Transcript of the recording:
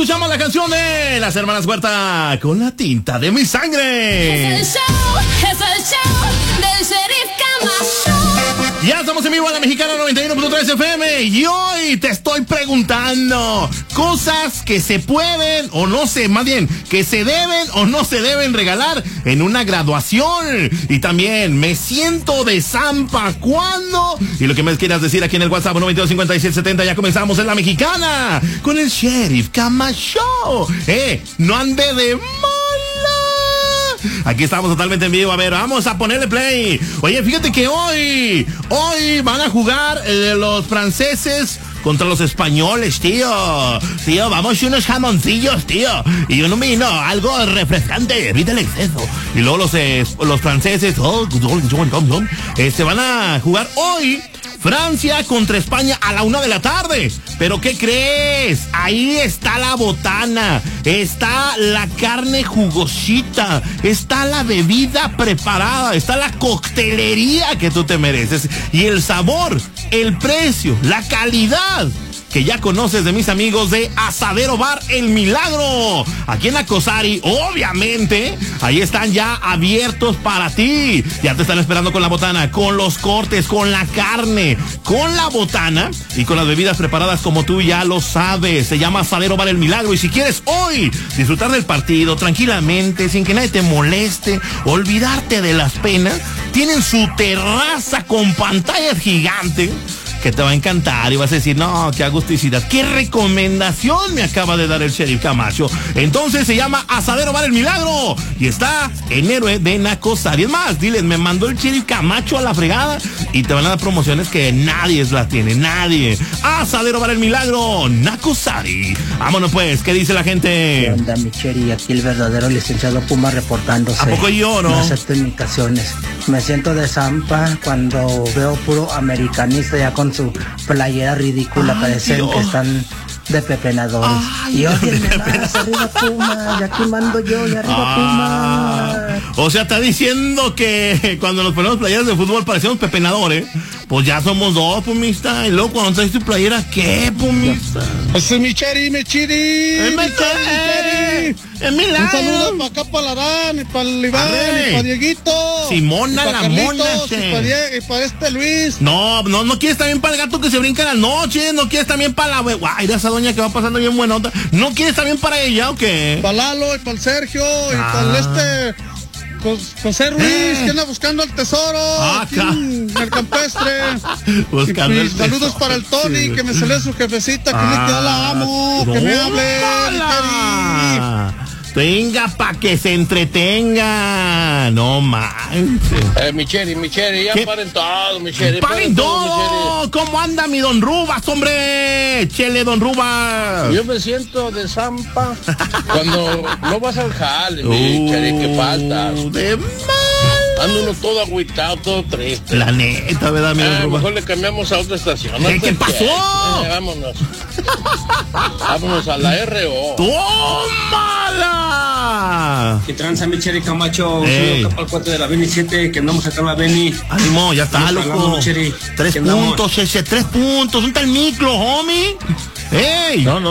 escuchamos la canción de las hermanas Huerta con la tinta de mi sangre. Es el show del Sheriff Camacho. Ya estamos en vivo en la Mexicana 91.3 FM y hoy te estoy preguntando cosas que se pueden o no se, más bien, que se deben o no se deben regalar en una graduación. Y también, me siento de zampa, ¿cuándo? Y lo que me quieras decir aquí en el WhatsApp 925770, ya comenzamos en la Mexicana con el Sheriff Camacho. No ande de mala. Aquí estamos totalmente en vivo. A ver, vamos a ponerle play. Oye, fíjate que hoy van a jugar los franceses contra los españoles, tío. Tío, vamos unos jamoncillos, tío. Y un vino, algo refrescante, evita el exceso. Y luego los franceses, van a jugar hoy Francia contra España a la 1 de la tarde. ¿Pero qué crees? Ahí está la botana, está la carne jugosita, está la bebida preparada, está la coctelería que tú te mereces. Y el sabor, el precio, la calidad que ya conoces de mis amigos de Asadero Bar El Milagro. Aquí en Nacosari, obviamente, ahí están ya abiertos para ti. Ya te están esperando con la botana, con los cortes, con la carne, con la botana y con las bebidas preparadas como tú ya lo sabes. Se llama Asadero Bar El Milagro. Y si quieres hoy disfrutar del partido tranquilamente, sin que nadie te moleste, olvidarte de las penas, tienen su terraza con pantallas gigantes que te va a encantar y vas a decir, no, qué agusticidad, qué recomendación me acaba de dar el Sheriff Camacho. Entonces se llama Asadero Bar El Milagro y está en Héroe de Nacosari. Es más, diles, me mandó el Sheriff Camacho a la fregada y te van a dar promociones que nadie las tiene, nadie. Asadero Bar El Milagro, Nacosari. Vámonos pues, ¿qué dice la gente? ¿Qué onda, mi Cheri? Aquí el verdadero licenciado Puma reportándose. ¿A poco yo, no? No acepto indicaciones. Me siento de zampa cuando veo puro americanista ya con su playera ridícula. Parecen que están de pepenadores. Y óyenme más, arriba Puma, y aquí mando yo, y arriba Puma. O sea, está diciendo que cuando nos ponemos playeras de fútbol parecemos pepenadores. Pues ya somos dos, Pumista. Y luego cuando traes tu playera, ¿qué, Pumista? Ese es mi Cheri, mi Chiri. ¡Es mi Cheri! ¡Es mi Un saludo para acá, para Larán, y para el Iván, y para Dieguito. Simona la mona. Y para este Luis. No quieres también para el gato que se brinca en las noches. No quieres también para la... Guay, esa doña que va pasando bien buenota. ¿No quieres también para ella o qué? Para Lalo, y para el Sergio, y para el José Ruiz, que anda buscando el tesoro aquí en el campestre. Buscando el tesoro. Saludos para el Tony, que me salió su jefecita, que ya la amo, que me hable. Venga, pa' que se entretenga. No manches. Mi Cheri, ya paren todo, mi Cheri. ¡Paren todo! ¿Cómo anda mi don Rubas, hombre? Chele, don Rubas. Yo me siento de zampa cuando no vas al jale, mi Cheri, que faltas. De mal. Ando uno todo agüitado, todo triste. La neta, ¿verdad, mi don Rubas? Mejor le cambiamos a otra estación. ¿Qué pasó? Vámonos. Vámonos a la RO. ¡Tómala! Que tranza mi Cheri Camacho, soy acá para el cuate de la Beni 7, que andamos acá en la Beni. Ánimo, ya está, loco. 3 puntos, ese 3 puntos. ¿Dónde está el micro, homie? ¡Ey! No.